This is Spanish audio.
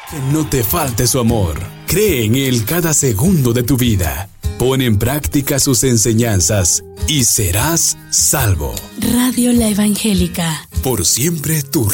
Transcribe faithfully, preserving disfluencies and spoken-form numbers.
Que no te falte su amor. Cree en Él cada segundo de tu vida. Pon en práctica sus enseñanzas y serás salvo. Radio La Evangélica. Por siempre tu